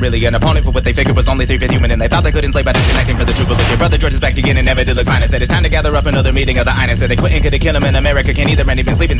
really an opponent for what they figured was only 3/5 human, and they thought they could enslave by disconnecting for the truth. But look, your brother George is back again and never did look fine. I said it's time to gather up another meeting of the Einers. Said they quit and could have killed him in America. Can't either, and even sleeping.